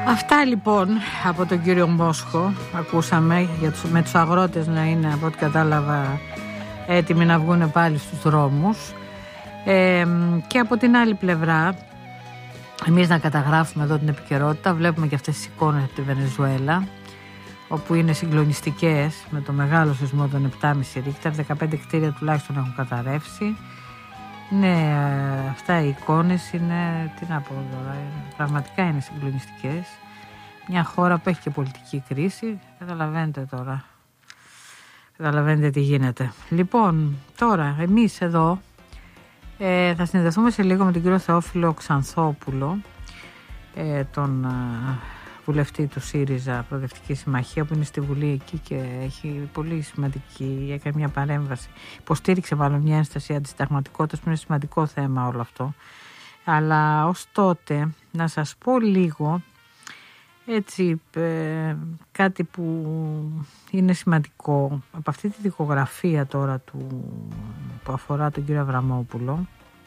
Αυτά λοιπόν από τον κύριο Μόσχο ακούσαμε με τους αγρότες να είναι, από ό,τι κατάλαβα, έτοιμοι να βγουν πάλι στους δρόμους, και από την άλλη πλευρά εμείς να καταγράφουμε εδώ την επικαιρότητα. Βλέπουμε και αυτές τις εικόνες από τη Βενεζουέλα, όπου είναι συγκλονιστικές, με το μεγάλο σεισμό των 7,5 ρίχτερ, 15 κτίρια τουλάχιστον έχουν καταρρεύσει. Ναι, αυτά οι εικόνες είναι, τι να πω τώρα, πραγματικά είναι συγκλονιστικές. Μια χώρα που έχει και πολιτική κρίση, καταλαβαίνετε τώρα. Καταλαβαίνετε τι γίνεται. Λοιπόν, τώρα εμείς εδώ θα συνδεθούμε σε λίγο με τον κύριο Θεόφιλο Ξανθόπουλο, τον βουλευτή του ΣΥΡΙΖΑ Προοδευτική Συμμαχία, που είναι στη Βουλή εκεί και έχει πολύ σημαντική, έκανε μια παρέμβαση, υποστήριξε μάλλον μια ένσταση αντισυνταγματικότητας, που είναι σημαντικό θέμα όλο αυτό. Αλλά ως τότε να σας πω λίγο έτσι κάτι που είναι σημαντικό από αυτή τη δικογραφία τώρα που αφορά τον κύριο Αβραμόπουλο.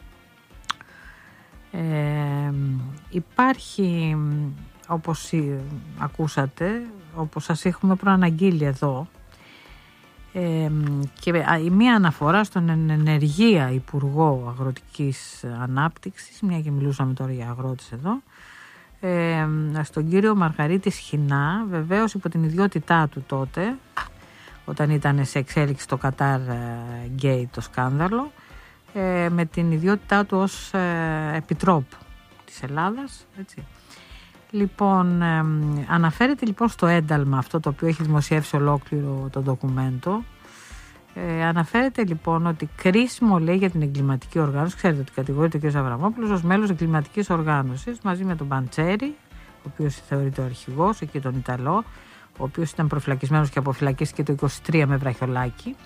Υπάρχει, όπως ακούσατε, όπως σας έχουμε προαναγγείλει εδώ, και η μία αναφορά στον ενεργεία Υπουργό Αγροτικής Ανάπτυξης, μια και μιλούσαμε τώρα για αγρότες εδώ, στον κύριο Μαργαρίτη Σχοινά, βεβαίως υπό την ιδιότητά του τότε, όταν ήταν σε εξέλιξη το Qatar Gate, το σκάνδαλο, με την ιδιότητά του ως επιτρόπου της Ελλάδας, έτσι. Λοιπόν, αναφέρεται λοιπόν στο ένταλμα αυτό, το οποίο έχει δημοσιεύσει ολόκληρο το ντοκουμέντο. Αναφέρεται λοιπόν ότι κρίσιμο, λέει, για την εγκληματική οργάνωση, ξέρετε ότι κατηγορείται ο κ. Αβραμόπουλος ως μέλος εγκληματικής οργάνωσης, μαζί με τον Παντσέρη, ο οποίος θεωρείται ο αρχηγός, εκεί τον Ιταλό, ο οποίος ήταν προφυλακισμένος και αποφυλακίστηκε το 23 με βραχιολάκι,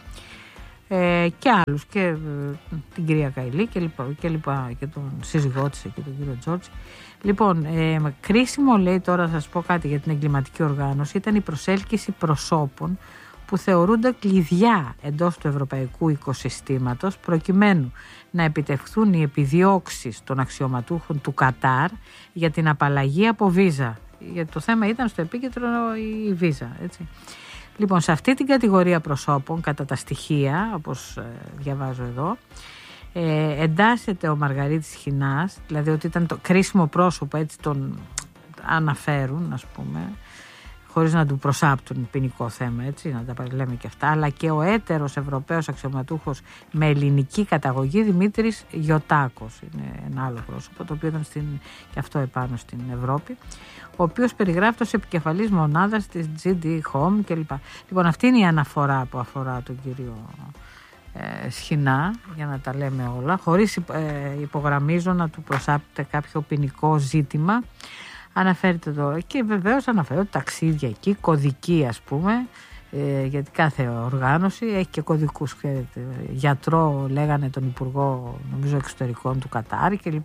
και άλλους, και την κυρία Καηλή και τον σύζυγό της και τον κύριο Τζόρτζη. Λοιπόν, κρίσιμο, λέει, τώρα θα σας πω κάτι για την εγκληματική οργάνωση, ήταν η προσέλκυση προσώπων που θεωρούνται κλειδιά εντός του ευρωπαϊκού οικοσυστήματος, προκειμένου να επιτευχθούν οι επιδιώξεις των αξιωματούχων του Κατάρ για την απαλλαγή από βίζα. Γιατί το θέμα ήταν στο επίκεντρο η βίζα, έτσι. Λοιπόν, σε αυτή την κατηγορία προσώπων, κατά τα στοιχεία, όπως διαβάζω εδώ, εντάσσεται ο Μαργαρίτης Σχοινάς, δηλαδή ότι ήταν το κρίσιμο πρόσωπο, έτσι τον αναφέρουν, ας πούμε, χωρίς να του προσάπτουν ποινικό θέμα, έτσι, να τα λέμε και αυτά, αλλά και ο έτερος Ευρωπαίος αξιωματούχος με ελληνική καταγωγή, Δημήτρης Γιωτάκος, είναι ένα άλλο πρόσωπο, το οποίο ήταν και αυτό επάνω στην Ευρώπη, ο οποίος περιγράφεται ως επικεφαλής μονάδας της GD Home κλπ. Λοιπόν, αυτή είναι η αναφορά που αφορά τον κύριο Σχοινά, για να τα λέμε όλα, χωρίς υπογραμμίζω να του προσάπτεται κάποιο ποινικό ζήτημα. Αναφέρεται τώρα και βεβαίως αναφέρεται ταξίδια εκεί, κωδική, ας πούμε, γιατί κάθε οργάνωση έχει και κωδικούς, ξέρετε. Γιατρό λέγανε τον Υπουργό, νομίζω, Εξωτερικών του Κατάρ κλπ.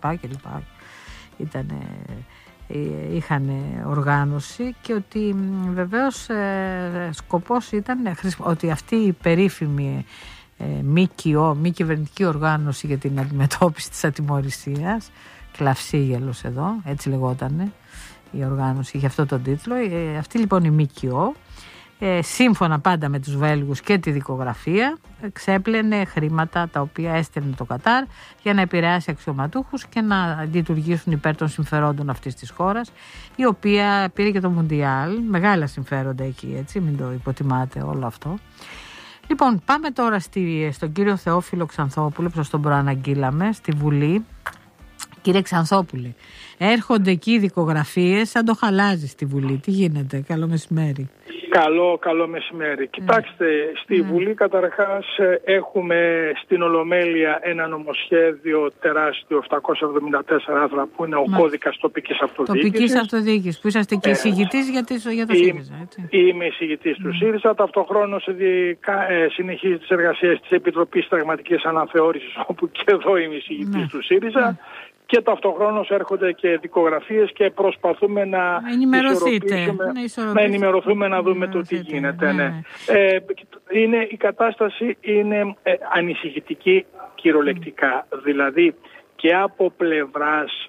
Είχαν οργάνωση, και ότι βεβαίως σκοπός ήταν ότι αυτή η περίφημη ΜΚΟ, μη κυβερνητική οργάνωση για την αντιμετώπιση της ατιμωρησίας, Κλαυσίγελος εδώ, έτσι λεγότανε η οργάνωση, είχε αυτό τον τίτλο. Αυτή λοιπόν η ΜΚΟ, σύμφωνα πάντα με τους Βέλγους και τη δικογραφία, ξέπλαινε χρήματα τα οποία έστελνε το Κατάρ για να επηρεάσει αξιωματούχους και να λειτουργήσουν υπέρ των συμφερόντων αυτής της χώρας, η οποία πήρε και το Μουντιάλ, μεγάλα συμφέροντα εκεί, έτσι, μην το υποτιμάτε όλο αυτό. Λοιπόν, πάμε τώρα στον κύριο Θεόφιλο Ξανθόπουλο, που σας τον προαναγγείλαμε, στη Βουλή. Κύριε Ξανθόπουλε, έρχονται εκεί οι δικογραφίες, σαν το χαλάζει στη Βουλή. Τι γίνεται? Καλό μεσημέρι. Καλό μεσημέρι. Κοιτάξτε, στη Βουλή καταρχάς έχουμε στην Ολομέλεια ένα νομοσχέδιο τεράστιο, 774 άρθρα, που είναι ο κώδικας τοπικής αυτοδιοίκησης. Που είσαστε και εισηγητής για το ΣΥΡΙΖΑ, έτσι. Είμαι εισηγητής του ΣΥΡΙΖΑ. Ταυτόχρονος συνεχίζει τις εργασίες της Επιτροπής Συνταγματικής Αναθεώρησης, όπου και εδώ είμαι εισηγητής του ΣΥΡΙΖΑ. Και ταυτοχρόνως έρχονται και δικογραφίες και προσπαθούμε να ενημερωθούμε, να δούμε το τι γίνεται. Ναι. Η κατάσταση είναι ανησυχητική κυριολεκτικά. Δηλαδή και από πλευράς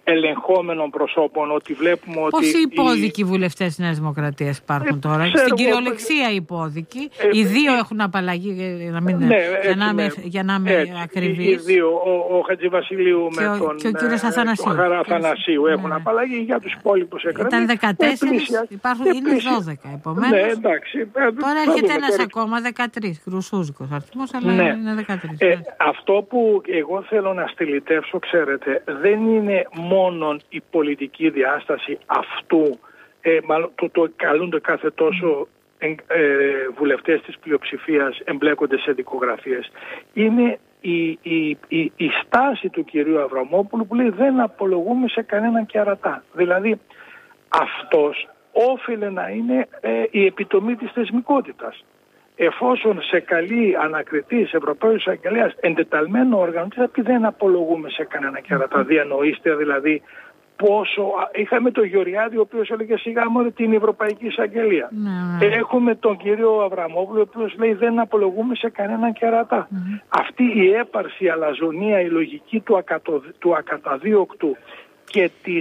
ελεγχόμενων προσώπων, ότι βλέπουμε ότι... Πόσοι υπόδικοι βουλευτές της Νέας Δημοκρατίας υπάρχουν τώρα? Στην κυριολεξία υπόδικοι. Οι δύο έχουν απαλλαγή, για να είμαι ακριβής. Οι δύο, ο Χατζηβασιλείου με τον και ο κύριος Αθανασίου έχουν απαλλαγή, για τους υπόλοιπους εκκρεμεί. Ήταν 14, υπάρχουν, είναι 12 επομένως. Ναι, εντάξει. Τώρα έρχεται ένας ακόμα, 13, χρυσούζικος αριθμός, αλλά είναι 13. Αυτό που εγώ θέλω να στυλιτεύσω, ξέρετε, δεν είναι μόνον η πολιτική διάσταση αυτού, μάλλον το καλούνται κάθε τόσο βουλευτές της πλειοψηφίας εμπλέκονται σε δικογραφίες. Είναι η στάση του κυρίου Αβραμόπουλου που λέει δεν απολογούμε σε κανέναν κερατά. Δηλαδή αυτός όφιλε να είναι η επιτομή της θεσμικότητας. Εφόσον σε καλή ανακριτής Ευρωπαίος Εισαγγελέας εντεταλμένο όργανο, τι θα πει δεν απολογούμε σε κανένα κερατά? Διανοείστε δηλαδή πόσο... Είχαμε τον Γεωργιάδη ο οποίος έλεγε σιγά μόνο την Ευρωπαϊκή Εισαγγελία. Έχουμε τον κύριο Αβραμόπουλο ο οποίος λέει δεν απολογούμε σε κανένα κερατά. Αυτή η έπαρση, η αλαζονία, η λογική του ακαταδίωκτου και της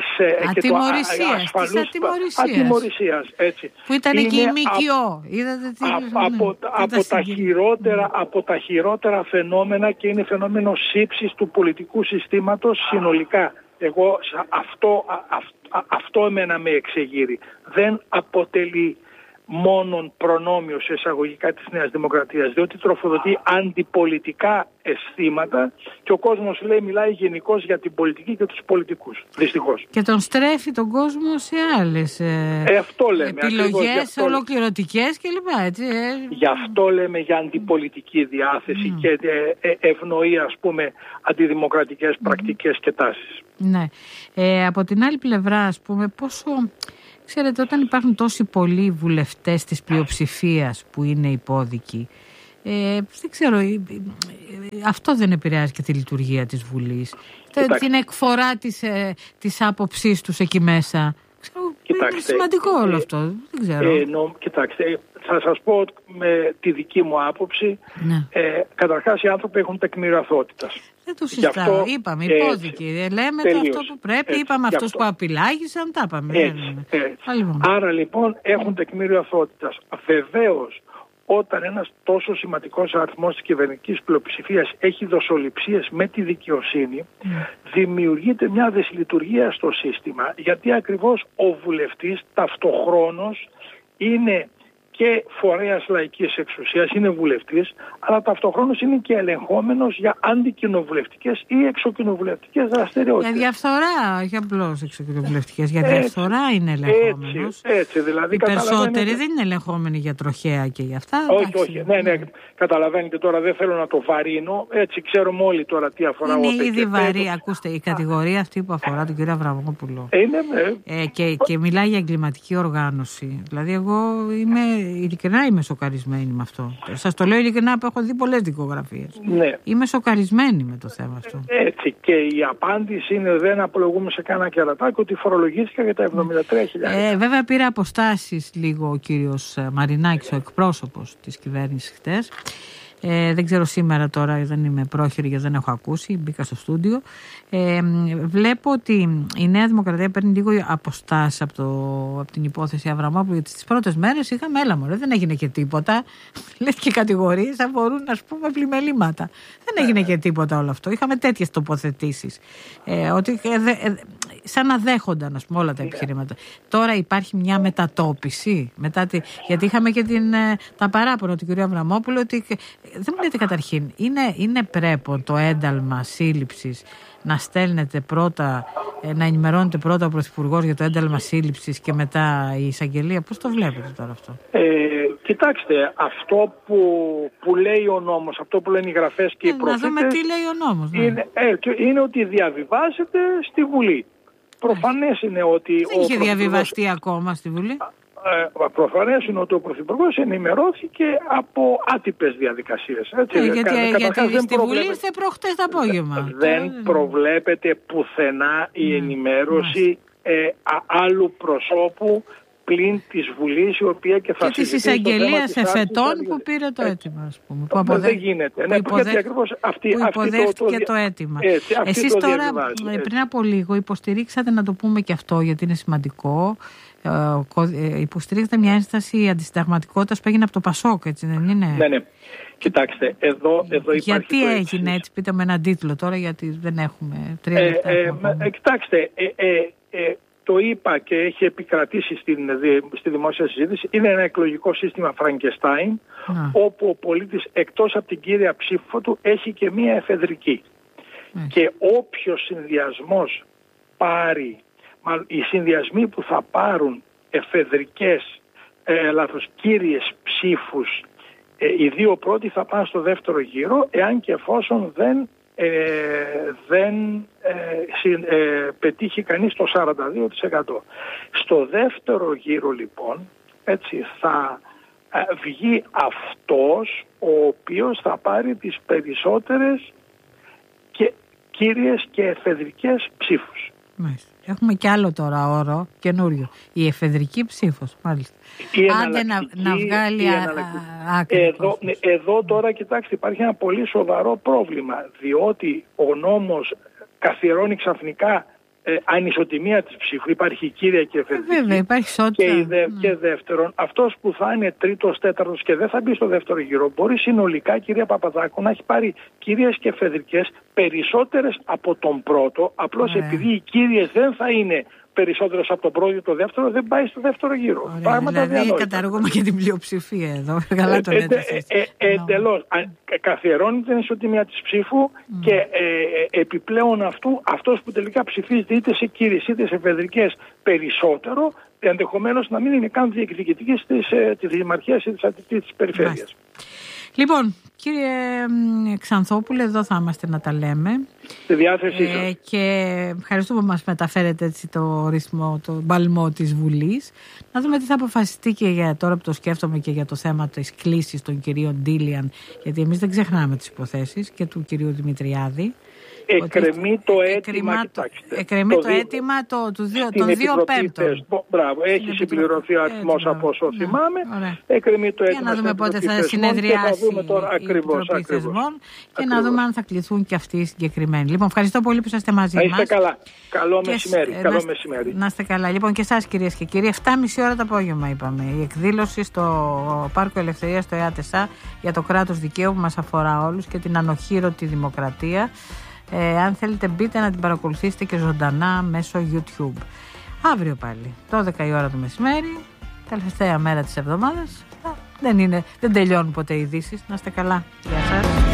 ατιμωρησίας, έτσι. Που ήταν εκεί η ΜΚΟ. Από τα χειρότερα φαινόμενα, και είναι φαινόμενο σύψης του πολιτικού συστήματος συνολικά. Εγώ αυτό εμένα με εξεγείρει. Δεν αποτελεί μόνον προνόμιο σε εισαγωγικά της Νέας Δημοκρατίας, διότι τροφοδοτεί αντιπολιτικά αισθήματα και ο κόσμος μιλάει γενικώς για την πολιτική και τους πολιτικούς, δυστυχώς. Και τον στρέφει τον κόσμο σε άλλες επιλογές ολοκληρωτικές κλπ. Γι' αυτό λέμε για αντιπολιτική διάθεση και ευνοεί, ας πούμε, αντιδημοκρατικές πρακτικές και τάσεις. Ναι. Από την άλλη πλευρά, ας πούμε, πόσο... Ξέρετε, όταν υπάρχουν τόσοι πολλοί βουλευτές της πλειοψηφίας που είναι υπόδικοι, δεν ξέρω, αυτό δεν επηρεάζει και τη λειτουργία της Βουλής, την εκφορά της άποψής τους εκεί μέσα. Είναι σημαντικό όλο αυτό, δεν ξέρω. Κοιτάξτε, θα σας πω με τη δική μου άποψη, καταρχάς οι άνθρωποι έχουν τεκμήριο αθωότητας. Δεν το συζητάω, είπαμε, υπόδικοι, λέμε το αυτό που πρέπει, είπαμε αυτούς που απειλάγησαν, τα είπαμε. Άρα λοιπόν έχουν τεκμήριο αθωότητας. Βεβαίως, όταν ένας τόσο σημαντικός αριθμός της κυβερνητικής πλειοψηφίας έχει δοσοληψίες με τη δικαιοσύνη, δημιουργείται μια δυσλειτουργία στο σύστημα, γιατί ακριβώς ο βουλευτής ταυτοχρόνως είναι και φορέας λαϊκής εξουσίας, είναι βουλευτής, αλλά ταυτοχρόνως είναι και ελεγχόμενος για αντικοινοβουλευτικές ή εξοκοινοβουλευτικές δραστηριότητες. Για διαφθορά, όχι απλώς εξοκοινοβουλευτικές, για διαφθορά είναι ελεγχόμενος. Έτσι, δηλαδή. Οι περισσότεροι δεν είναι ελεγχόμενοι για τροχέα και για αυτά. Όχι. Ναι, καταλαβαίνετε τώρα, δεν θέλω να το βαρύνω. Έτσι, ξέρουμε όλοι τώρα τι αφορά. Είναι ήδη βαρύ. Ακούστε, η κατηγορία αυτή που αφορά τον κύριο Αβραμόπουλο. Και μιλάει για εγκληματική οργάνωση. Δηλαδή, εγώ ειλικρινά είμαι σοκαρισμένη με αυτό. Σας το λέω ειλικρινά που έχω δει πολλές δικογραφίες. Ναι. Είμαι σοκαρισμένη με το θέμα αυτό. Έτσι, και η απάντηση είναι δεν απολογούμε σε κανένα κερατάκι, ότι φορολογήθηκα για τα 73.000. Βέβαια πήρε αποστάσεις λίγο ο κύριος Μαρινάκης, ο εκπρόσωπος της κυβέρνησης χτες. Δεν ξέρω σήμερα τώρα, δεν είμαι πρόχειρη γιατί δεν έχω ακούσει, μπήκα στο στούντιο. Βλέπω ότι η Νέα Δημοκρατία παίρνει λίγο αποστάσεις από την υπόθεση Αβραμόπουλου, γιατί στις πρώτες μέρες είχαμε δεν έγινε και τίποτα. Λες και οι κατηγορίες αφορούν, ας πούμε, πλημελήματα. Δεν έγινε και τίποτα όλο αυτό. Είχαμε τέτοιες τοποθετήσεις. Ότι σαν να δέχονταν, ας πούμε, όλα τα επιχειρήματα. Τώρα υπάρχει μια μετατόπιση. Γιατί είχαμε και τα παράπονα του κ. Αβραμόπουλου ότι. Δεν μου λέτε καταρχήν, είναι πρέπον το ένταλμα σύλληψης να στέλνετε πρώτα, να ενημερώνετε πρώτα ο Πρωθυπουργός για το ένταλμα σύλληψης και μετά η εισαγγελία? Πώς το βλέπετε τώρα αυτό? Κοιτάξτε, αυτό που λέει ο νόμος, αυτό που λένε οι γραφές και οι προφήτες... Να δούμε τι λέει ο νόμος. Είναι ότι διαβιβάζεται στη Βουλή. Προφανές είναι ότι... Δεν είχε διαβιβαστεί ακόμα στη Βουλή. Προφανές είναι ότι ο Πρωθυπουργός ενημερώθηκε από άτυπες διαδικασίες. Γιατί στη Βουλή ήρθε προχτές το απόγευμα. Δεν προβλέπεται πουθενά η ενημέρωση άλλου προσώπου πλην της Βουλής, η οποία και θα συζητήσει. Και της εισαγγελίας εφετών που πήρε το αίτημα, ας πούμε. Δεν γίνεται. Γιατί ακριβώς αυτή υποδέχτηκε το αίτημα. Εσείς τώρα, πριν από λίγο, υποστηρίξατε, να το πούμε και αυτό, γιατί είναι σημαντικό, υποστηρίξατε μια ένσταση αντισυνταγματικότητας που έγινε από το Πασόκ, έτσι δεν είναι? Ναι. Κοιτάξτε, εδώ υπάρχει. Γιατί έγινε έτσι, πείτε με έναν τίτλο τώρα, γιατί δεν έχουμε 3 λεπτά. Κοιτάξτε, το είπα και έχει επικρατήσει στη δημόσια συζήτηση, είναι ένα εκλογικό σύστημα Φραγκεστάιν, όπου ο πολίτης εκτός από την κύρια ψήφο του έχει και μία εφεδρική. Και όποιος συνδυασμός πάρει, οι συνδυασμοί που θα πάρουν εφεδρικές, κύριες ψήφους, οι δύο πρώτοι θα πάνε στο δεύτερο γύρο, εάν και εφόσον δεν πετύχει κανείς το 42%. Στο δεύτερο γύρο λοιπόν, έτσι, θα βγει αυτός ο οποίος θα πάρει τις περισσότερες και κύριες και εφεδρικές ψήφους. Μάλιστα. Έχουμε κι άλλο τώρα όρο καινούριο. Η εφεδρική ψήφος, μάλιστα. Άντε να βγάλει άκρη. Εδώ τώρα, κοιτάξτε, υπάρχει ένα πολύ σοβαρό πρόβλημα, διότι ο νόμος καθιερώνει ξαφνικά ανισοτιμία της ψήφου. Υπάρχει κύρια και εφεδρική. Βέβαια, υπάρχει ισότητα. Και δεύτερον, αυτός που θα είναι τρίτος, τέταρτος και δεν θα μπει στο δεύτερο γύρο, μπορεί συνολικά, κυρία Παπαδάκου, να έχει πάρει κύριες και εφεδρικές περισσότερες από τον πρώτο, απλώς επειδή οι κύριες δεν θα είναι περισσότερες από τον πρώτο ή το δεύτερο, δεν πάει στο δεύτερο γύρο. Δηλαδή καταργούμε και την πλειοψηφία εδώ. Καλά το λέτε εσείς. Εντελώς. Καθιερώνει την ισοτιμία της ψήφου και επιπλέον αυτός που τελικά ψηφίζεται είτε σε κύριες είτε σε εφεδρικές περισσότερο, ενδεχομένως να μην είναι καν διεκδικητική της δημαρχίας ή της περιφέρειας. Λοιπόν, κύριε Ξανθόπουλε, εδώ θα είμαστε να τα λέμε. Στη διάθεσή σας. Και ευχαριστούμε που μας μεταφέρετε έτσι το ρυθμό, το μπαλμό της Βουλής. Να δούμε τι θα αποφασιστεί και για τώρα που το σκέφτομαι και για το θέμα της κλήσης των κυρίων Ντίλιαν, γιατί εμείς δεν ξεχνάμε τις υποθέσεις, και του κυρίου Δημητριάδη. Εκκρεμεί το αίτημα, εκκρεμεί το αίτημα των 2/5. Μπράβο, έχει συμπληρωθεί ο αριθμός από όσο θυμάμαι. Εκκρεμεί το αίτημα. Για να δούμε πότε θα συνεδριάσει η Επιτροπή Θεσμών και να δούμε αν θα κληθούν και αυτοί οι συγκεκριμένοι. Λοιπόν, ευχαριστώ πολύ που είσαστε μαζί μας. Να είστε καλά. Καλό μεσημέρι. Να είστε καλά. Λοιπόν, και εσάς, κυρίες και κύριοι, 7:30 ώρα το απόγευμα είπαμε. Η εκδήλωση στο Πάρκο Ελευθερίας στο ΕΑΤΕΣΑ για το κράτος δικαίου που μας αφορά όλους και την ανοχήρωτη δημοκρατία. Αν θέλετε μπείτε να την παρακολουθήσετε και ζωντανά μέσω YouTube. Αύριο πάλι 12 η ώρα το μεσημέρι, τελευταία μέρα της εβδομάδας. Δεν τελειώνουν ποτέ οι ειδήσεις. Να είστε καλά. Γεια σας.